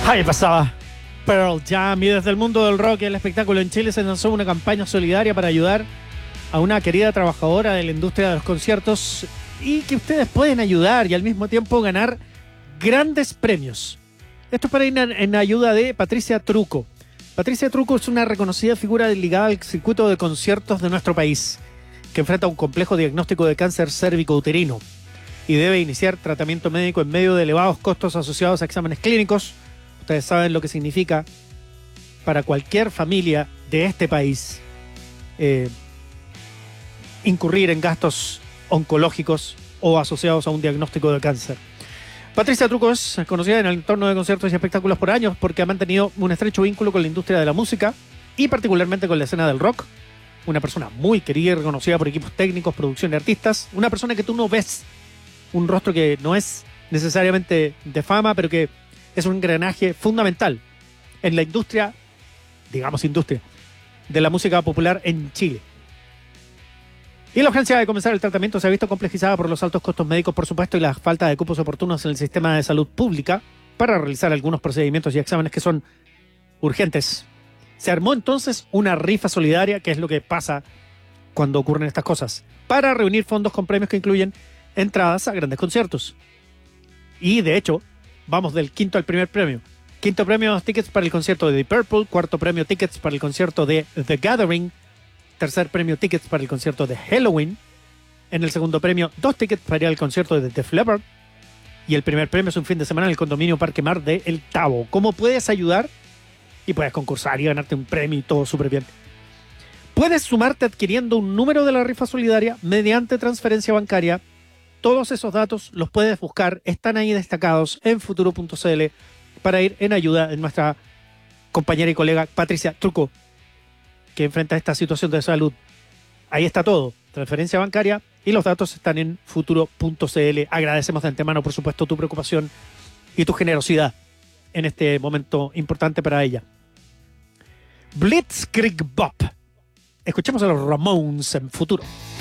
Ahí pasaba Pearl Jam, y desde el mundo del rock y el espectáculo en Chile se lanzó una campaña solidaria para ayudar a una querida trabajadora de la industria de los conciertos y que ustedes pueden ayudar y al mismo tiempo ganar grandes premios. Esto es para ir en ayuda de Patricia Truco. Patricia Truco es una reconocida figura ligada al circuito de conciertos de nuestro país, que enfrenta un complejo diagnóstico de cáncer cérvico-uterino y debe iniciar tratamiento médico en medio de elevados costos asociados a exámenes clínicos. Ustedes saben lo que significa para cualquier familia de este país incurrir en gastos oncológicos o asociados a un diagnóstico de cáncer. Patricia Truco es conocida en el entorno de conciertos y espectáculos por años porque ha mantenido un estrecho vínculo con la industria de la música y particularmente con la escena del rock. Una persona muy querida y reconocida por equipos técnicos, producción de artistas. Una persona que tú no ves, un rostro que no es necesariamente de fama, pero que es un engranaje fundamental en la industria, digamos industria, de la música popular en Chile. Y la urgencia de comenzar el tratamiento se ha visto complejizada por los altos costos médicos, por supuesto, y la falta de cupos oportunos en el sistema de salud pública para realizar algunos procedimientos y exámenes que son urgentes. Se armó entonces una rifa solidaria, que es lo que pasa cuando ocurren estas cosas, para reunir fondos con premios que incluyen entradas a grandes conciertos. Y de hecho, vamos del quinto al primer premio. Quinto premio, tickets para el concierto de The Purple. Cuarto premio, tickets para el concierto de The Gathering. Tercer premio, tickets para el concierto de Halloween. En el segundo premio, 2 tickets para ir al concierto de Def Leppard. Y el primer premio es un fin de semana en el condominio Parque Mar de El Tabo. ¿Cómo puedes ayudar? Y puedes concursar y ganarte un premio y todo súper bien. Puedes sumarte adquiriendo un número de la rifa solidaria mediante transferencia bancaria. Todos esos datos los puedes buscar, están ahí destacados en futuro.cl para ir en ayuda de nuestra compañera y colega Patricia Truco, que enfrenta esta situación de salud. Ahí está todo, transferencia bancaria, y los datos están en futuro.cl. Agradecemos de antemano, por supuesto, tu preocupación y tu generosidad en este momento importante para ella. Blitzkrieg Bop. Escuchemos a los Ramones en Futuro.